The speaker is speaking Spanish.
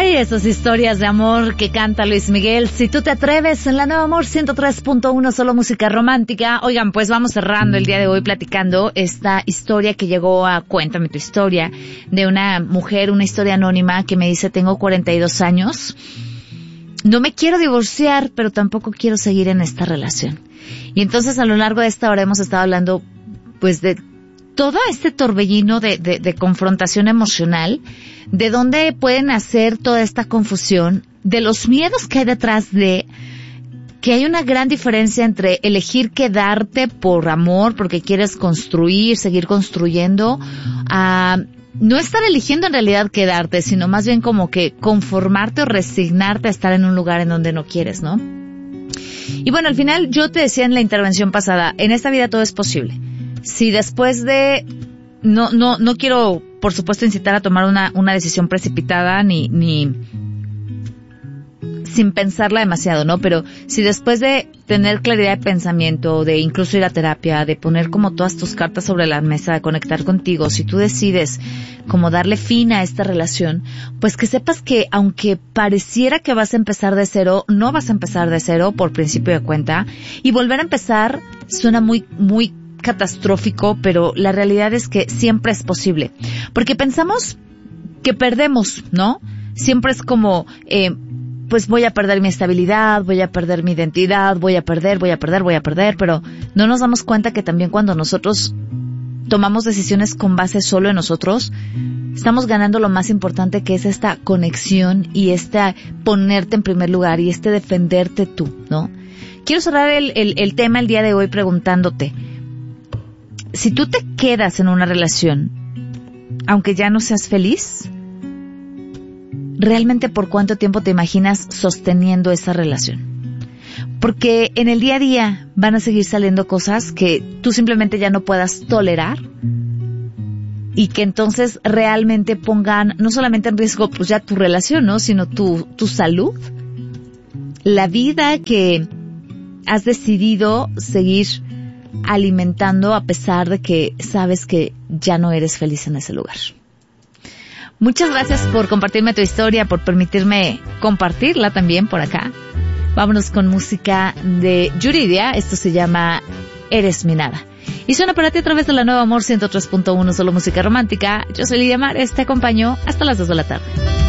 Ay, esas historias de amor que canta Luis Miguel. Si tú te atreves, en la Nueva Amor 103.1, solo música romántica. Oigan, pues vamos cerrando el día de hoy platicando esta historia que llegó a Cuéntame tu historia, de una mujer, una historia anónima que me dice: tengo 42 años, no me quiero divorciar, pero tampoco quiero seguir en esta relación. Y entonces a lo largo de esta hora hemos estado hablando pues de todo este torbellino de confrontación emocional, de dónde pueden hacer toda esta confusión, de los miedos que hay detrás de que hay una gran diferencia entre elegir quedarte por amor, porque quieres construir, seguir construyendo, a no estar eligiendo en realidad quedarte, sino más bien como que conformarte o resignarte a estar en un lugar en donde no quieres, ¿no? Y bueno, al final yo te decía en la intervención pasada, en esta vida todo es posible. Si después de, no quiero, por supuesto, incitar a tomar una decisión precipitada ni sin pensarla demasiado, ¿no? Pero si después de tener claridad de pensamiento, de incluso ir a terapia, de poner como todas tus cartas sobre la mesa, de conectar contigo, si tú decides como darle fin a esta relación, pues que sepas que aunque pareciera que vas a empezar de cero, no vas a empezar de cero por principio de cuenta, y volver a empezar suena muy catastrófico, pero la realidad es que siempre es posible. Porque pensamos que perdemos, ¿no? Siempre es como, pues voy a perder mi estabilidad, voy a perder mi identidad, voy a perder, pero no nos damos cuenta que también cuando nosotros tomamos decisiones con base solo en nosotros, estamos ganando lo más importante, que es esta conexión y ponerte en primer lugar y defenderte tú, ¿no? Quiero cerrar el tema el día de hoy preguntándote: si tú te quedas en una relación, aunque ya no seas feliz, ¿realmente por cuánto tiempo te imaginas sosteniendo esa relación? Porque en el día a día van a seguir saliendo cosas que tú simplemente ya no puedas tolerar y que entonces realmente pongan no solamente en riesgo pues ya tu relación, ¿no? Sino tu salud, la vida que has decidido seguir alimentando a pesar de que sabes que ya no eres feliz en ese lugar. Muchas gracias por compartirme tu historia, por permitirme compartirla también por acá. Vámonos con música de Yuridia. Esto se llama Eres mi nada. Y suena para ti a través de la Nueva Amor 103.1, solo música romántica. Yo soy Lidia Mares, te acompaño hasta las 2 de la tarde.